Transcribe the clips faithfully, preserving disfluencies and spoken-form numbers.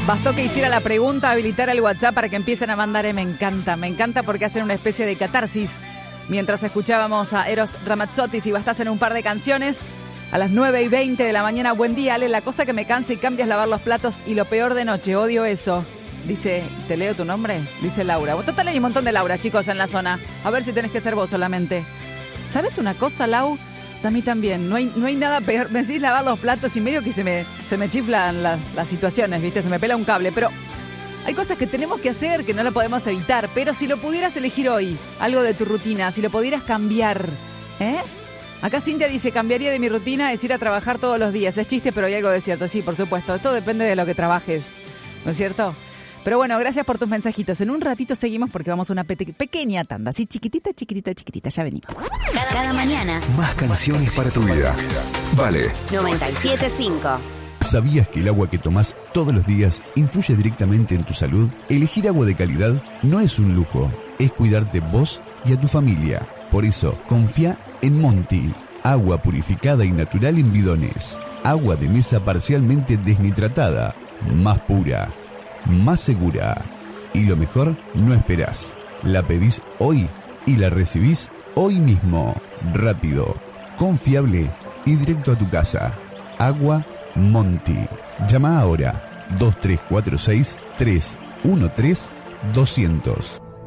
Bastó que hiciera la pregunta, habilitar el WhatsApp para que empiecen a mandar. Eh, me encanta, me encanta porque hacen una especie de catarsis. Mientras escuchábamos a Eros Ramazzotti, si bastás en un par de canciones, a las nueve y veinte de la mañana. Buen día, Ale, la cosa que me cansa y cambia es lavar los platos y lo peor de noche, odio eso. Dice, ¿te leo tu nombre? Dice Laura. Total, hay un montón de Laura, chicos, en la zona. A ver si tenés que ser vos solamente. ¿Sabes una cosa, Lau? A mí también. No hay, no hay nada peor. Me decís lavar los platos y medio que se me, se me chiflan la, las situaciones, ¿viste? Se me pela un cable. Pero hay cosas que tenemos que hacer que no lo podemos evitar. Pero si lo pudieras elegir hoy, algo de tu rutina, si lo pudieras cambiar, ¿eh? Acá Cintia dice, cambiaría de mi rutina es ir a trabajar todos los días. Es chiste, pero hay algo de cierto. Sí, por supuesto. Todo depende de lo que trabajes, ¿no es cierto? Pero bueno, gracias por tus mensajitos. En un ratito seguimos porque vamos a una pe- pequeña tanda. Así chiquitita, chiquitita, chiquitita. Ya venimos. Cada, cada mañana. Más canciones para tu vida. Vale. noventa y siete punto cinco. ¿Sabías que el agua que tomás todos los días influye directamente en tu salud? Elegir agua de calidad no es un lujo, es cuidarte vos y a tu familia. Por eso, confía en Monti. Agua purificada y natural en bidones. Agua de mesa parcialmente desnitratada. Más pura. Más segura. Y lo mejor, no esperás. La pedís hoy y la recibís hoy mismo. Rápido, confiable y directo a tu casa. Agua Monti. Llama ahora dos tres cuatro seis, tres uno tres, dos cero cero.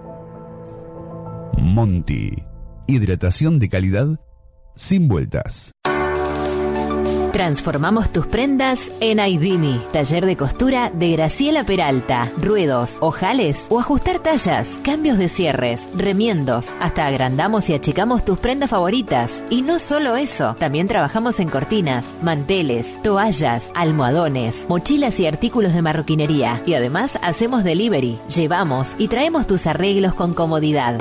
Monti. Hidratación de calidad sin vueltas. Transformamos tus prendas en Aidimi, taller de costura de Graciela Peralta. Ruedos, ojales o ajustar tallas, cambios de cierres, remiendos, hasta agrandamos y achicamos tus prendas favoritas. Y no solo eso, también trabajamos en cortinas, manteles, toallas, almohadones, mochilas y artículos de marroquinería. Y además hacemos delivery, llevamos y traemos tus arreglos con comodidad.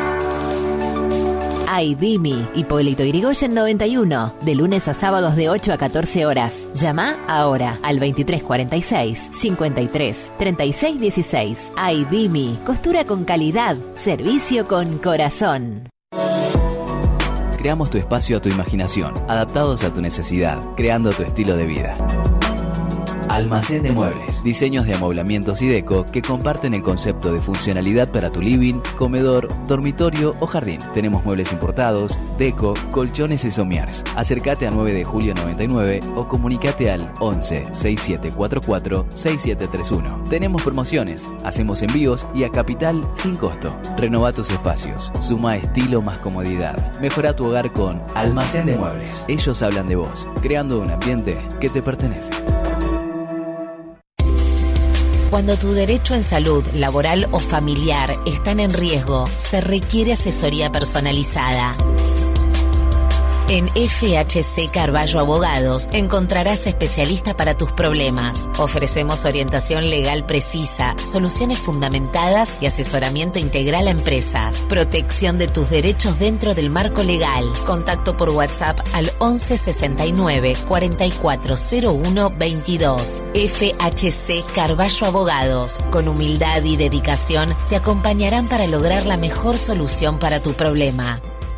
Aidimi, Hipólito Yrigoyen noventa y uno, de lunes a sábados de ocho a catorce horas. Llama ahora al veintitrés cuarenta y seis, cincuenta y tres, treinta y seis dieciséis. Aidimi, costura con calidad, servicio con corazón. Creamos tu espacio a tu imaginación, adaptados a tu necesidad, creando tu estilo de vida. Almacén de Muebles, diseños de amoblamientos y deco que comparten el concepto de funcionalidad para tu living, comedor, dormitorio o jardín. Tenemos muebles importados, deco, colchones y somiers. Acércate a nueve de julio noventa y nueve o comunicate al once, sesenta y siete cuarenta y cuatro, sesenta y siete treinta y uno. Tenemos promociones, hacemos envíos y a capital sin costo. Renova tus espacios, suma estilo más comodidad. Mejora tu hogar con Almacén de Muebles. Ellos hablan de vos, creando un ambiente que te pertenece. Cuando tu derecho en salud, laboral o familiar están en riesgo, se requiere asesoría personalizada. En F H C Carballo Abogados encontrarás especialistas para tus problemas. Ofrecemos orientación legal precisa, soluciones fundamentadas y asesoramiento integral a empresas. Protección de tus derechos dentro del marco legal. Contacto por WhatsApp al once sesenta y nueve, cuarenta y cuatro cero uno veintidós. F H C Carballo Abogados, con humildad y dedicación, te acompañarán para lograr la mejor solución para tu problema.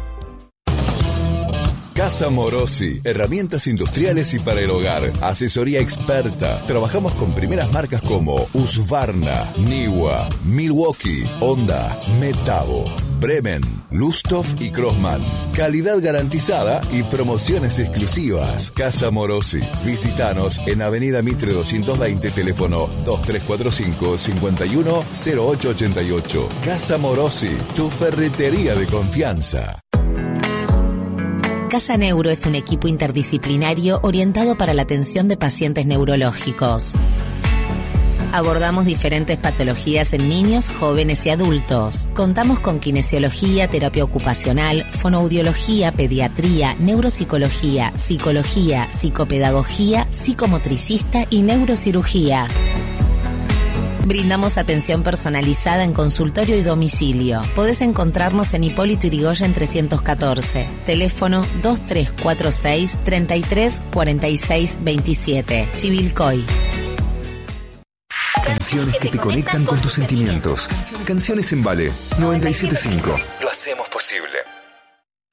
Casa Morosi, herramientas industriales y para el hogar, asesoría experta. Trabajamos con primeras marcas como Husqvarna, Niwa, Milwaukee, Honda, Metabo, Bremen, Lusthof y Crossman. Calidad garantizada y promociones exclusivas. Casa Morosi. Visítanos en Avenida Mitre doscientos veinte, teléfono dos tres cuatro cinco, cinco uno cero ocho ocho ocho. Casa Morosi, tu ferretería de confianza. Casa Neuro es un equipo interdisciplinario orientado para la atención de pacientes neurológicos. Abordamos diferentes patologías en niños, jóvenes y adultos. Contamos con kinesiología, terapia ocupacional, fonoaudiología, pediatría, neuropsicología, psicología, psicopedagogía, psicomotricista y neurocirugía. Brindamos atención personalizada en consultorio y domicilio. Podés encontrarnos en Hipólito Yrigoyen trescientos catorce. Teléfono dos tres cuatro seis, treinta y tres, cuarenta y seis veintisiete. Chivilcoy. Canciones que te conectan con tus sentimientos. Canciones en Vale noventa y siete punto cinco. Lo hacemos posible.